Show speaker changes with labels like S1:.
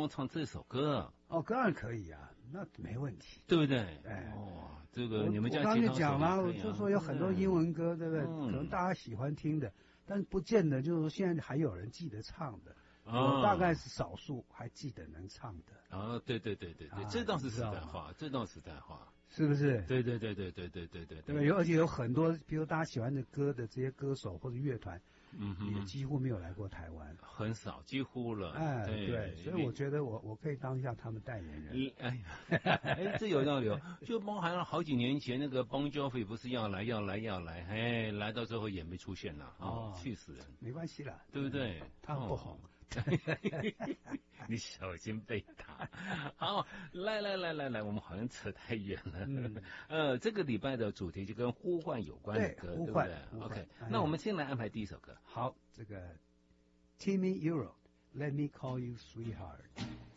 S1: 龙唱这首歌。
S2: 哦，当然可以啊，那没问题，
S1: 对不对？
S2: 哎，
S1: 这个你们家
S2: 我刚才
S1: 吉他手
S2: 讲了，
S1: 也可以啊
S2: 就说有很多英文歌，对不对？可能大家喜欢听的，但不见得就是说现在还有人记得唱的。我大概是少数还记得能唱的。
S1: 对，这倒是实在话，这倒是实在话。
S2: 是不是？
S1: 对，对，
S2: 而且有很多，比如大家喜欢的歌的这些歌手或者乐团，也几乎没有来过台湾，
S1: 很少，几乎了。
S2: 哎，对，所以我觉得我可以当一下他们代言人。
S1: 哎，这有道理哦。就包含了好几年前那个 Bon Jovi 不是要来，哎，来到最后也没出现了，气死人。
S2: 没关系啦，
S1: 对不对？
S2: 他不红。
S1: 你小心被打。好，来，我们好像扯太远了。这个礼拜的主题就跟呼唤有关的歌，对不对 ？OK， 那我们先来安排第一首歌。
S2: 好，这个 Timmy Euro，Let Me Call You Sweetheart。